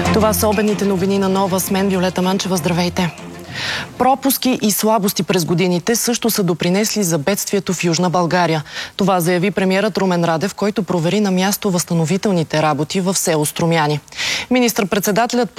Това са обедните новини на Нова. С мен Виолета Манчева. Здравейте! Пропуски и слабости през годините също са допринесли за бедствието в Южна България. Това заяви премиерът Румен Радев, който провери на място възстановителните работи в село Струмяни. Министър-председателят